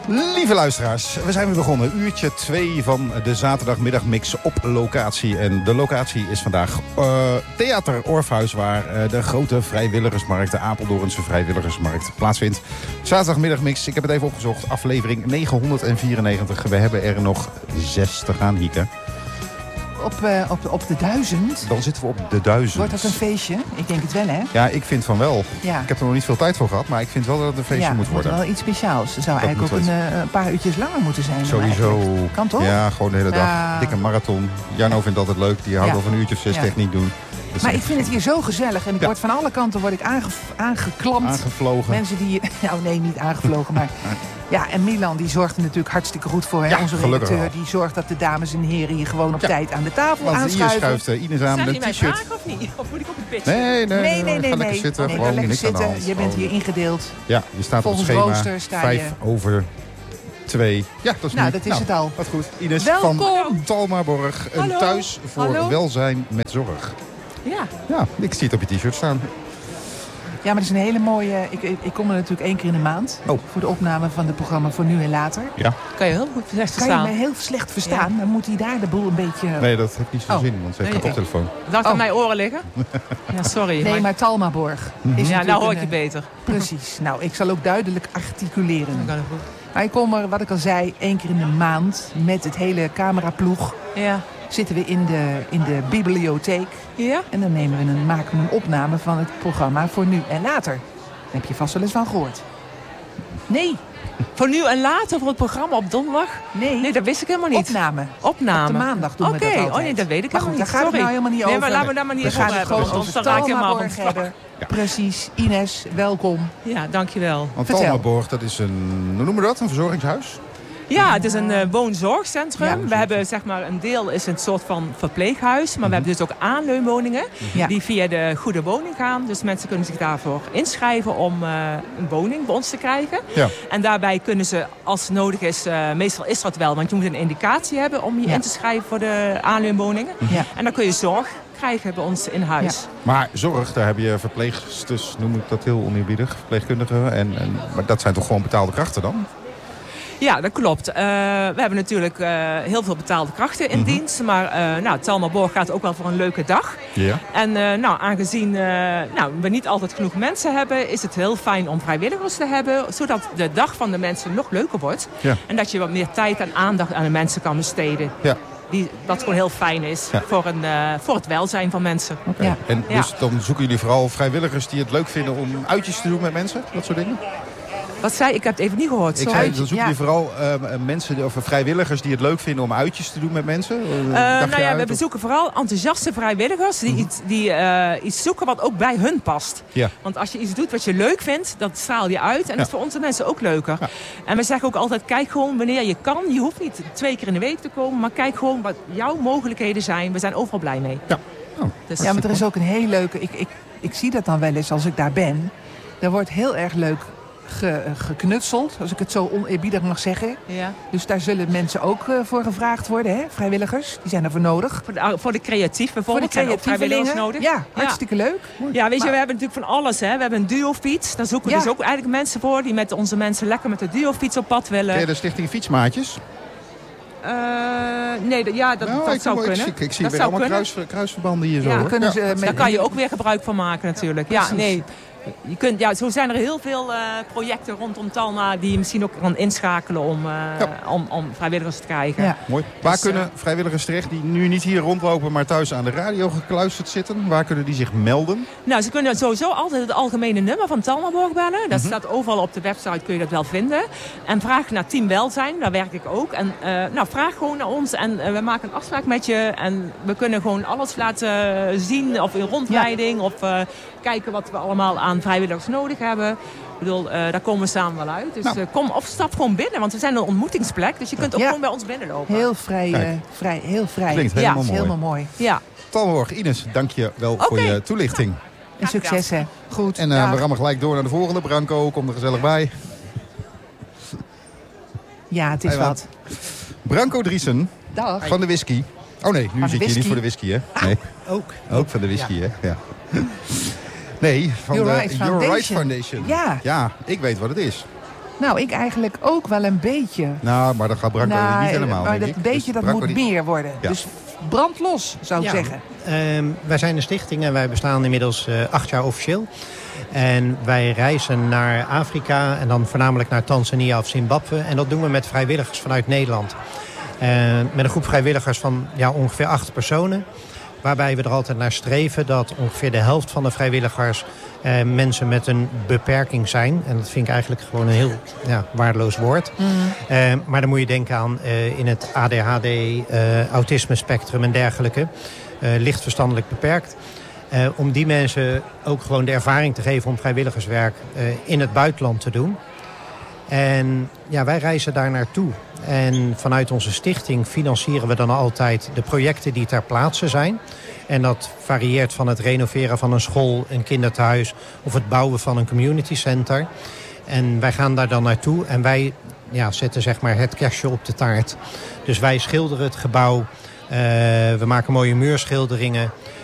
Lieve luisteraars, we zijn weer begonnen. Uurtje 2 van de zaterdagmiddagmix op locatie. En de locatie is vandaag Theater Orpheus, waar de grote vrijwilligersmarkt, de Apeldoornse vrijwilligersmarkt, plaatsvindt. Zaterdagmiddagmix, ik heb het even opgezocht, aflevering 994. We hebben er nog 6 te gaan, Hieke. Op de 1000? Dan zitten we op de 1000. Wordt dat een feestje? Ik denk het wel, hè? Ja, ik vind van wel. Ja. Ik heb er nog niet veel tijd voor gehad, maar ik vind wel dat het een feestje moet worden. Ja, wel iets speciaals. Het zou Dat eigenlijk ook een paar uurtjes langer moeten zijn. Sowieso. Kan toch? Ja, gewoon de hele dag. Ja. Dikke marathon. Jarno vindt dat altijd leuk. Die houdt al van een uurtje of 6 techniek doen. Dus maar ik vind het hier zo gezellig. En ik word van alle kanten aangeklampt. Aangevlogen. Mensen die... Nou nee, niet aangevlogen, maar... Ja, en Milan die zorgt er natuurlijk hartstikke goed voor. Hè? Ja, onze redacteur die zorgt dat de dames en heren hier gewoon op tijd aan de tafel aanschuiven. Hier schuift Ines aan met een t-shirt. Of niet? Of moet ik op het pitch? Nee. Ga lekker zitten. Nee, gewoon lekker niks zitten. aan de hand. Je bent hier ingedeeld. Ja, je staat volgens op het schema. rooster sta 5 je... over 2. Ja, dat is nou, nu. dat is het al. Wat goed. Ines Welkom. van Talmaborg. Een Hallo. thuis voor welzijn met zorg. Ja, ik zie het op je t-shirt staan. Ja, maar het is een hele mooie... Ik kom er natuurlijk 1 keer in de maand. Oh. Voor de opname van het programma Voor Nu en Later. Ja. Kan je heel goed slecht Kan je verstaan. me heel slecht verstaan? Ja. Dan moet hij daar de boel een beetje... Nee, dat heeft niet zo'n Oh. zin, want ze heeft Nee, geen koptelefoon. Dacht aan mijn oren liggen? Ja, sorry. Nee, maar Talmaborg. Is ja, natuurlijk nou hoor ik een, je beter. Precies. Nou, ik zal ook duidelijk articuleren. Dat kan goed. Maar ik kom er, wat ik al zei, 1 keer in de maand met het hele cameraploeg. Ja. Zitten we in de bibliotheek. Ja? En dan maken we een opname van het programma Voor Nu en Later. Daar heb je vast wel eens van gehoord. Nee. Voor nu en later voor het programma op donderdag? Nee. Nee, dat wist ik helemaal niet. Opname. Op de maandag doen we dat altijd. Oh nee, dat weet ik Maar helemaal goed, niet. daar gaat het Sorry. nou helemaal niet over. Nee, maar laten we daar maar niet We over gaan het hebben. gewoon Want over dan raak ik helemaal van Talmaborg slag. hebben. Ja. Precies. Ines, welkom. Ja, dankjewel. Want Vertel. Talmaborg, dat is een, hoe noemen we dat? Een verzorgingshuis? Ja, het is een woonzorgcentrum. Ja. We hebben zeg maar een deel is een soort van verpleeghuis. Maar we hebben dus ook aanleunwoningen Ja. die via de goede woning gaan. Dus mensen kunnen zich daarvoor inschrijven om een woning bij ons te krijgen. Ja. En daarbij kunnen ze, als het nodig is, meestal is dat wel. Want je moet een indicatie hebben om je in te schrijven voor de aanleunwoningen. Ja. En dan kun je zorg krijgen bij ons in huis. Maar zorg, daar heb je verpleegsters, noem ik dat heel oneerbiedig, verpleegkundigen. Maar dat zijn toch gewoon betaalde krachten dan? Ja, dat klopt. We hebben natuurlijk heel veel betaalde krachten in dienst. Maar Talmaborg gaat ook wel voor een leuke dag. Ja. En aangezien we niet altijd genoeg mensen hebben, is het heel fijn om vrijwilligers te hebben. Zodat de dag van de mensen nog leuker wordt. Ja. En dat je wat meer tijd en aandacht aan de mensen kan besteden. Ja. Dat gewoon heel fijn is voor het welzijn van mensen. Okay. Ja. En dus dan zoeken jullie vooral vrijwilligers die het leuk vinden om uitjes te doen met mensen? Dat soort dingen? Wat zei ik? Ik heb het even niet gehoord. Ik Sorry. zei, dan zoeken jullie vooral mensen of vrijwilligers die het leuk vinden om uitjes te doen met mensen? We bezoeken vooral enthousiaste vrijwilligers die iets zoeken wat ook bij hun past. Ja. Want als je iets doet wat je leuk vindt, dat straal je uit. En dat is voor onze mensen ook leuker. Ja. En we zeggen ook altijd, kijk gewoon wanneer je kan. Je hoeft niet 2 keer in de week te komen. Maar kijk gewoon wat jouw mogelijkheden zijn. We zijn overal blij mee. Ja. Oh. Dus, Ja, maar er is ook een heel leuke... Ik zie dat dan wel eens als ik daar ben. Er wordt heel erg leuk geknutseld, als ik het zo oneerbiedig mag zeggen. ja. Dus daar zullen mensen ook voor gevraagd worden, hè? Vrijwilligers. Die zijn ervoor nodig. Voor de creatief Voor de bijvoorbeeld zijn ook vrijwilligers nodig. Ja, hartstikke leuk. Ja, weet je, Maar- we hebben natuurlijk van alles. Hè. We hebben een duofiets. Daar zoeken we dus ook eigenlijk mensen voor die met onze mensen lekker met de duofiets op pad willen. Ken je de stichting Fietsmaatjes? Nee, dat zou kunnen. Ik zie Dat weer zou allemaal kunnen. kruisverbanden hier zo. Ja, hoor. kunnen ze met- Daar kan je ook weer gebruik van maken natuurlijk. Ja, Precies. nee. Zo zijn er heel veel projecten rondom Talma die je misschien ook kan inschakelen om vrijwilligers te krijgen. Ja. Mooi. Waar kunnen vrijwilligers terecht die nu niet hier rondlopen, maar thuis aan de radio gekluisterd zitten? Waar kunnen die zich melden? Nou, ze kunnen sowieso altijd het algemene nummer van Talmaborg bellen. Dat staat overal op de website, kun je dat wel vinden. En vraag naar Team Welzijn, daar werk ik ook. En vraag gewoon naar ons en we maken een afspraak met je. En we kunnen gewoon alles laten zien, of in rondleiding, of kijken wat we allemaal aan vrijwilligers nodig hebben. Ik bedoel, daar komen we samen wel uit. Dus kom of stap gewoon binnen, want we zijn een ontmoetingsplek. Dus je kunt ook gewoon bij ons binnenlopen. Heel vrij. Heel vrij. Klinkt ja, helemaal is mooi. helemaal mooi. Ja. Talmaborg, Ines, dank je wel voor je toelichting. En succes, hè. Goed. En dag. we rammen gelijk door naar de volgende. Branko, kom er gezellig bij. Ja, het is Hey, wat. Branko Driesen Dag. van de whisky. Oh nee, nu Van de zit je hier whisky? niet voor de whisky, hè? Nee. Ook van de whisky, hè? Ja. Nee, van Your de Right Your Right Foundation. Foundation. Ja. Ja, ik weet wat het is. Nou, ik eigenlijk ook wel een beetje. Nou, maar dat gaat Branco niet helemaal, maar denk dat ik. beetje, Dus dat Branco moet meer worden. Ja. Dus brand los, zou ik zeggen. Wij zijn een stichting en wij bestaan inmiddels 8 jaar officieel. En wij reizen naar Afrika en dan voornamelijk naar Tanzania of Zimbabwe. En dat doen we met vrijwilligers vanuit Nederland. Met een groep vrijwilligers van ongeveer 8 personen. Waarbij we er altijd naar streven dat ongeveer de helft van de vrijwilligers mensen met een beperking zijn. En dat vind ik eigenlijk gewoon een heel waardeloos woord. Maar dan moet je denken aan in het ADHD, autisme spectrum en dergelijke. Licht verstandelijk beperkt. Om die mensen ook gewoon de ervaring te geven om vrijwilligerswerk in het buitenland te doen. En wij reizen daar naartoe. En vanuit onze stichting financieren we dan altijd de projecten die ter plaatse zijn. En dat varieert van het renoveren van een school, een kinderthuis of het bouwen van een community center. En wij gaan daar dan naartoe en wij zetten zeg maar het kerstje op de taart. Dus wij schilderen het gebouw, we maken mooie muurschilderingen.